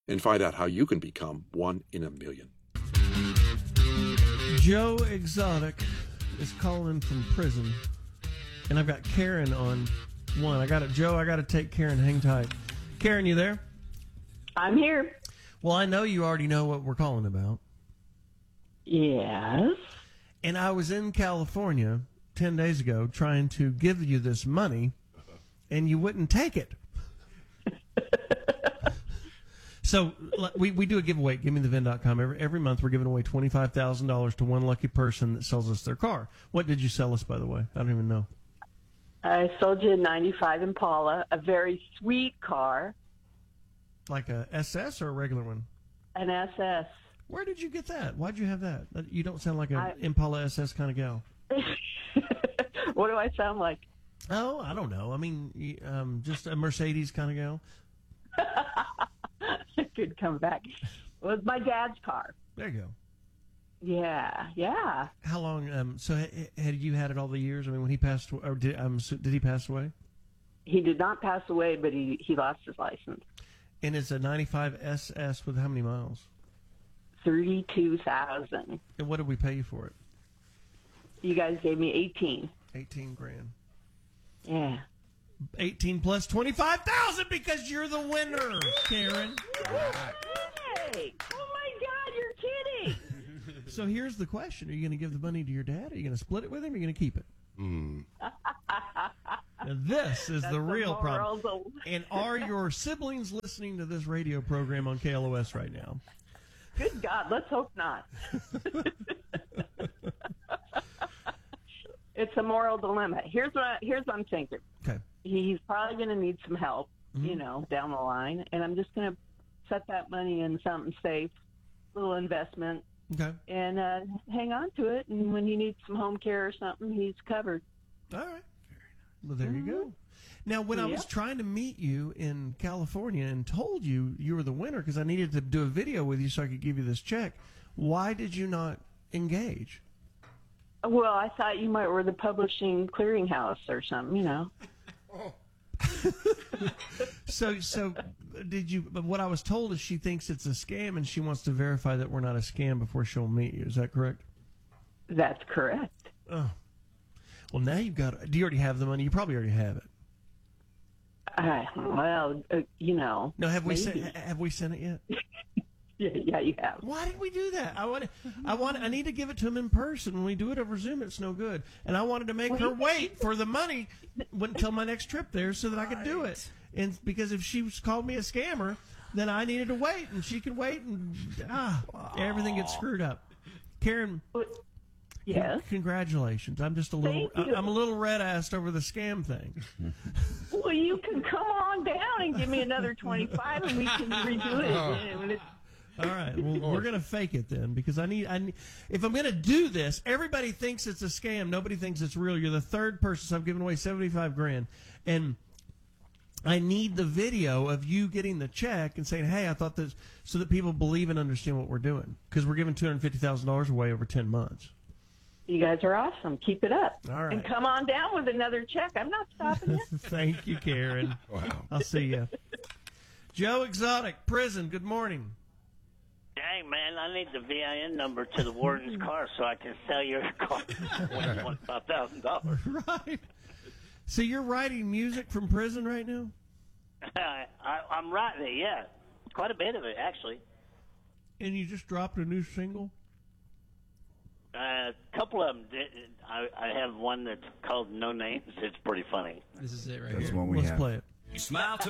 and find out how you can become one in a million. Joe Exotic is calling from prison, and I've got Karen on one. I got it, Joe. I got to take Karen. Hang tight. Karen, you there? I'm here. Well, I know you already know what we're calling about. Yes. And I was in California 10 days ago trying to give you this money, and you wouldn't take it. So we do a giveaway at GiveMeTheVin.com. Every month we're giving away $25,000 to one lucky person that sells us their car. What did you sell us, by the way? I don't even know. I sold you a 95 Impala, a very sweet car. Like a SS or a regular one? An SS. Where did you get that? Why'd you have that? You don't sound like an Impala SS kind of gal. What do I sound like? Oh, I don't know. I mean, just a Mercedes kind of gal. Good comeback. Well, it's my dad's car. There you go. Yeah. How long? So had you had it all the years? I mean, when he passed, or did he pass away? He did not pass away, but he lost his license. And it's a 95 SS with how many miles? 32,000. And what did we pay you for it? You guys gave me 18. 18 grand. Yeah. 18 plus 25,000 because you're the winner, Karen. Hey! Oh my God, you're kidding! So here's the question: are you going to give the money to your dad? Are you going to split it with him? Or are you going to keep it? Now, this is the real problem. And are your siblings listening to this radio program on KLOS right now? Good God, let's hope not. It's a moral dilemma. Here's what I'm thinking. Okay. He's probably going to need some help, down the line, and I'm just going to set that money in something safe, little investment, okay, and hang on to it. And when he needs some home care or something, he's covered. All right. Well, there you go. Now, when I was trying to meet you in California and told you were the winner because I needed to do a video with you so I could give you this check, why did you not engage? Well, I thought you might were the publishing clearinghouse or something, So did you? But what I was told is she thinks it's a scam and she wants to verify that we're not a scam before she'll meet you. Is that correct? That's correct. Oh, well, now you've got. Do you already have the money? You probably already have it. No, have we sent it yet? Yeah, you have. Why did we do that? I need to give it to him in person. When we do it over Zoom, it's no good. And I wanted to make her wait for the money until my next trip there so that I could do it. And because if she called me a scammer, then I needed to wait, and she could wait, and everything gets screwed up. Karen, yes. Congratulations. I'm just a little red-assed over the scam thing. Well, you can come on down and give me another 25, and we can redo it. All right. Well, we're going to fake it then because I need. If I'm going to do this, everybody thinks it's a scam. Nobody thinks it's real. You're the third person, so I'm giving away 75 grand, and I need the video of you getting the check and saying, "Hey, I thought this," so that people believe and understand what we're doing because we're giving $250,000 away over 10 months. You guys are awesome. Keep it up. All right. And come on down with another check. I'm not stopping you. Thank you, Karen. Wow. I'll see you. Joe Exotic, prison. Good morning. Dang, man, I need the VIN number to the warden's car so I can sell your car for $25,000. Right. So you're writing music from prison right now? I'm writing it, yeah. Quite a bit of it, actually. And you just dropped a new single? A couple of them did. I have one that's called No Names. It's pretty funny. This is it right That's here. one we Let's have. play it. You smile